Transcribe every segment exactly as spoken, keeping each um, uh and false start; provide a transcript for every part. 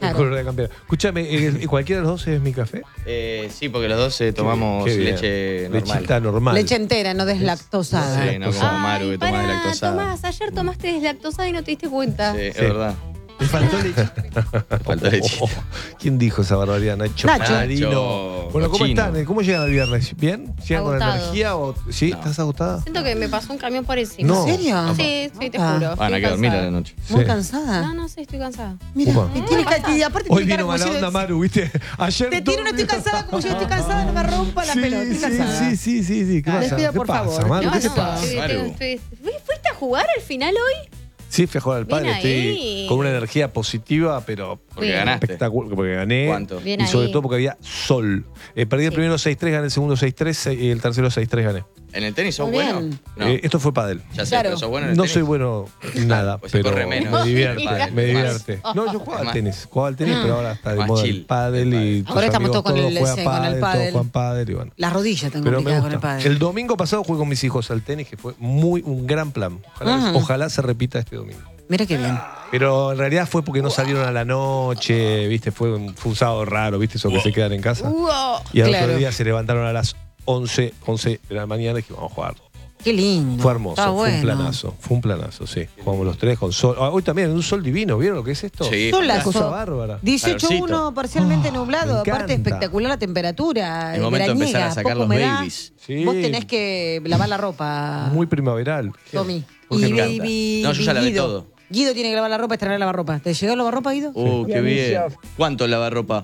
Claro. color de campera. Escúchame, eh, ¿cualquiera de los dos es mi café? Eh, sí, porque los dos eh, tomamos Qué bien. leche normal. Lechita normal. Leche entera, no deslactosada. Sí, no como Maru que toma pará, deslactosada. Tomás, ayer tomaste deslactosada y no te diste cuenta. Sí, es Sí. verdad. ¿Le faltó leche? Faltó leche. Oh, ¿quién dijo esa barbaridad? Nacho. Nacho. Marino. Bueno, ¿cómo Cochino. están? ¿Cómo llegan el viernes? ¿Bien? ¿Llegan con Agotado. energía? O... ¿Sí? No. ¿Estás agotada? Siento que me pasó un camión por encima. No. ¿En serio? Sí, sí, te Ah. juro. Van a estoy que dormir a la cansada. noche. Muy Sí. cansada. No, no sé, estoy cansada. Mira, Upa. y tiene ca- y aparte Hoy tiene cara vino como mala si- onda Maru, ¿viste? Ayer Te tiro, no estoy cansada, como yo estoy cansada, no me rompa la sí, pelota, estoy sí, cansada. sí, sí, sí, sí. ¿Qué Ah, pasa? despida, ¿Qué por pasa, favor. Maru? No, ¿Qué te no, pasa? estoy- Maru? estoy- estoy- ¿Fuiste a jugar al final hoy? Sí, fui a jugar al Bien padre. Estoy ahí. con una energía positiva, pero Porque Bien. ganaste. espectacular. Porque gané. ¿Cuánto? Bien y sobre ahí. todo porque había sol. Eh, perdí el Sí. primero seis tres, gané el segundo seis tres y el tercero seis tres gané. ¿En el tenis sos Muy bueno? bien. No, Eh, esto fue pádel. ya sé, claro. pero sos bueno en el No tenis. soy bueno en nada, Pues se pero corre menos. me divierte, Pádel. me Más. divierte. No, yo jugaba al Más. tenis, jugaba al tenis, pero ahora está de Más moda chill. el pádel y El tus Ahora estamos amigos todos con el- juegan ese, con el pádel, todos pádel. juegan pádel y bueno. Las rodillas tengo Pero me complicadas con el gusta. padre. El domingo pasado jugué con mis hijos al tenis, que fue muy un gran plan. Ojalá, Ajá. ojalá se repita este domingo. Mira qué bien. Pero en realidad fue porque no salieron a la noche, ¿viste? Fue un, fue un sábado raro, ¿viste? Eso que se quedan en casa. Y al Claro. otro día se levantaron a las once, once de la mañana y dijimos, vamos a jugar. Qué lindo. Fue hermoso, Está fue bueno. un planazo, fue un planazo, sí. Jugamos los tres con sol. Ah, hoy también, un sol divino, ¿vieron lo que es esto? Sí. Solazo. Una cosa bárbara. dieciocho uno Calorcito. parcialmente Oh, nublado. me Aparte, encanta. espectacular la temperatura. El momento de veraniega, empezar a sacar poca los humedad. babies. Sí. Vos tenés que lavar la ropa, Muy primaveral. Tommy. Porque Y me baby, encanta. No, yo ya lavé Guido. todo. Guido tiene que lavar la ropa, estrenar el lavarropa. ¿Te llegó el lavarropa, Guido? Uh, qué bien. ¿Cuánto el lavarropa?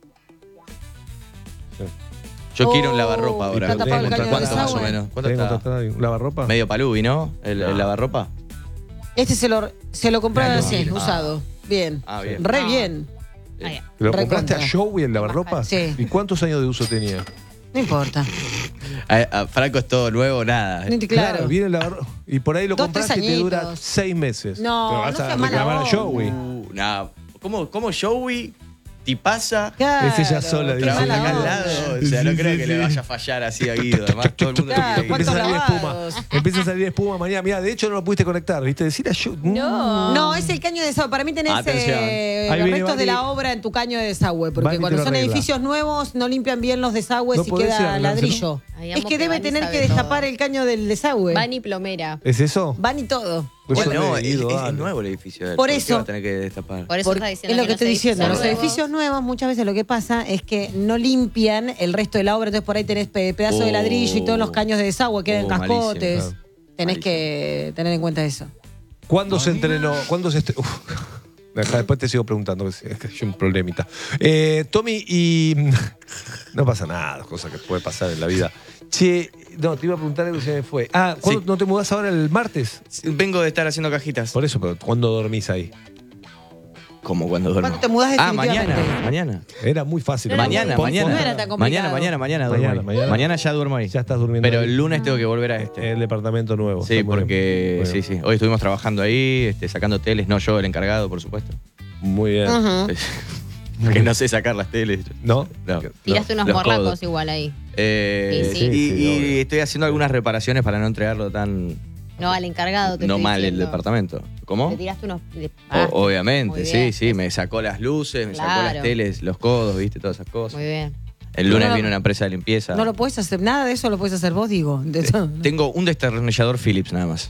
Yo Oh, quiero un lavarropa ahora. está tapado el caño de ¿Cuánto más o desagüe. menos? ¿Cuánto ¿Tenés está? contratado ahí un lavarropa? Medio palubi, ¿no? El, el No. lavarropa. Este se lo, se lo compraron Claro. así, Ah. usado. Bien. Ah, bien. Re No. bien. Ah, ya. ¿Lo Recontra. compraste a Joey el lavarropa? Sí. ¿Y cuántos años de uso tenía? No importa. A, a Franco es todo nuevo, nada. Ni- Claro. viene el lavarropa. Y por ahí lo Dos, tres compraste y te dura añitos. seis meses. No, Pero vas no a seas mala reclamar a onda. Joey. Uh, nah. ¿Cómo, ¿Cómo Joey tipaza? Claro, Es ella sola, qué dice. Trabaja mala acá al onda. lado. O sea, Sí, no creo sí, que sí. le vaya a fallar así a Guido. Además, todo el mundo Claro, quiere a Guido. Empieza a salir ¿Cuántos espuma. lavados? Empieza a salir espuma mañana. Mira, de hecho no lo pudiste conectar, ¿viste? Decir a Joey. No. No, es el caño de desagüe. Para mí tenés Atención. eh, Ahí los viene restos de Vani. la obra en tu caño de desagüe. Porque Vani te cuando lo son arregla. edificios nuevos no limpian bien los desagües ¿No y podés ir a queda arreglárselo? ladrillo. Ay, Es amo que que debe Vani tener sabe que destapar todo. el caño del desagüe. Vani Plomera. ¿Es eso? Van y todo. Pues Bueno, yo no, le he es, ido, es dale. nuevo el edificio. de él. Por qué eso. va a tener que destapar? Por eso Por- está es diciendo lo que que los estoy diciendo. Los nuevos- edificios nuevos muchas veces lo que pasa es que no limpian el resto de la obra. Entonces por ahí tenés pe- pedazos de Oh. ladrillo y todos los caños de desagüe quedan Oh, cascotes. malísimo, claro. Tenés que tener en cuenta eso. ¿Cuándo se entrenó? ¿Cuándo se est- Uf. Deja, después te sigo preguntando, que sí, es que hay un problemita. Eh, Tommy, y. No pasa nada, cosas que puede pasar en la vida. Che, no, te iba a preguntar algo y se me fue. Ah, ¿cuándo Sí. no te mudás ahora el martes? Vengo de estar haciendo cajitas. Por eso, pero ¿cuándo dormís ahí? ¿Cómo cuando duermo? ¿Cuándo te mudás Ah, mañana, definitivamente? mañana. Era muy fácil. No era Mañana, muy- mañana. no era tan complicado. mañana, mañana, mañana duermo Mañana, ahí. mañana. Mañana ya duermo ahí. Ya estás durmiendo. Pero ahí. el lunes tengo que volver a este. El departamento nuevo. Sí, está muy porque bien. sí, sí. Hoy estuvimos trabajando ahí, este, sacando teles, no yo, el encargado, por supuesto. Muy bien. Ujú. Porque no sé sacar las teles. ¿No? No. Tiraste unos Los morlacos codos. igual ahí. Eh, Sí, sí. y Sí, sí, y obvio. estoy haciendo algunas reparaciones para no entregarlo tan No, al encargado te no estoy mal el diciendo. departamento. ¿Cómo? Te tiraste unos... de- O- Ah, obviamente, muy sí, bien. sí. Me sacó las luces, me sacó Claro. las teles, los codos, viste, todas esas cosas. Muy bien. El lunes No, no, vino una empresa de limpieza. No lo puedes hacer, nada de eso lo puedes hacer vos, digo. De eso, ¿no? Tengo un destornillador Philips nada más.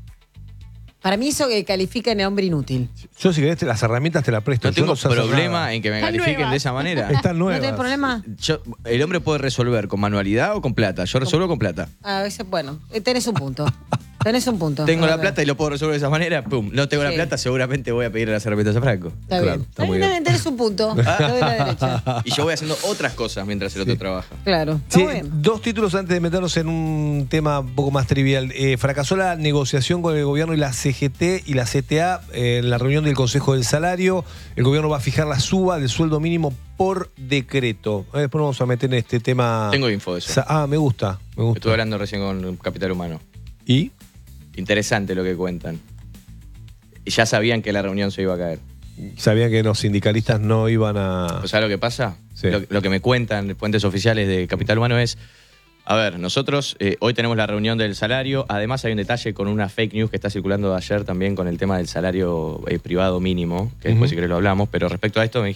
Para mí eso que califica en hombre inútil. Yo, si querés, te- las herramientas te las presto. No Yo tengo sé hacer problema nada. en que me Están califiquen nuevas. de esa manera. Están ¿No nuevas. tenés problema? Yo- el hombre puede resolver con manualidad o con plata. Yo resuelvo con plata. A veces, bueno, eh, tenés un punto. Tenés un punto. Tengo la A ver. plata y lo puedo resolver de esa manera, pum. No tengo la Sí. plata, seguramente voy a pedirle las herramientas a Franco. Está Claro, bien. está muy Ahí bien. tenés un punto. Lo de la derecha. Y yo voy haciendo otras cosas mientras el otro trabaja. Claro. Está Sí, muy bien. dos títulos antes de meternos en un tema un poco más trivial. Eh, fracasó la negociación con el gobierno y la C G T y la C T A eh, en la reunión del Consejo del Salario. El gobierno va a fijar la suba del sueldo mínimo por decreto. Eh, después nos vamos a meter en este tema. Tengo info de eso. Sa- Ah, me gusta, me gusta. Estuve hablando recién con Capital Humano. ¿Y? Interesante lo que cuentan. Y ya sabían que la reunión se iba a caer. Sabían que los sindicalistas no iban a... ¿O sabes lo que pasa? Sí. Lo, lo que me cuentan fuentes oficiales de Capital Humano es, a ver, nosotros eh, hoy tenemos la reunión del salario, además hay un detalle con una fake news que está circulando de ayer también con el tema del salario eh, privado mínimo, que después Ujú. si querés lo hablamos, pero respecto a esto me